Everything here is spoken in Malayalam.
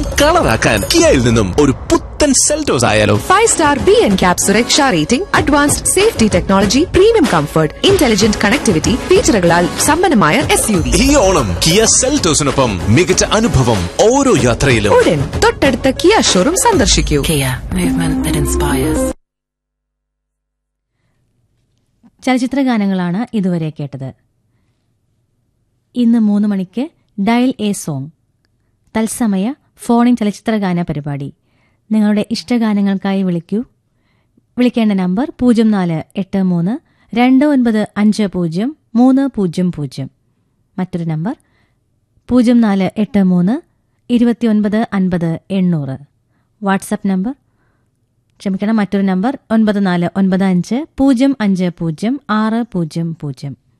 ജീവിതം കളറാക്കാൻ കിയയിൽ നിന്നും ഒരു പുത്തൻ സെൽറ്റോസ് ആയാലോ? 5-star BNCAP സുരക്ഷാ rating, advanced safety technology, premium comfort, intelligent connectivity ഫീച്ചറുകളാൽ സമ്പന്നമായ SUV. ഈ ഓണം കിയ സെൽറ്റോസിനൊപ്പം മികച്ച അനുഭവം ഓരോ യാത്രയിലും. ഉടൻ തൊട്ടടുത്ത കിയ ഷോറൂം സന്ദർശിക്കൂ. Kia, movement that inspires. ചലച്ചിത്ര ഗാനങ്ങളാണ് ഇതുവരെ കേട്ടത്. ഇന്ന് 3 മണിക്ക് ഡയൽ എ സോങ് തത്സമയ ഫോണിൻ ചലച്ചിത്ര ഗാന പരിപാടി. നിങ്ങളുടെ ഇഷ്ടഗാനങ്ങൾക്കായി വിളിക്കൂ. വിളിക്കേണ്ട നമ്പർ 0489503000. മറ്റൊരു നമ്പർ 04832950 വാട്സാപ്പ് നമ്പർ മറ്റൊരു നമ്പർ 9495050600.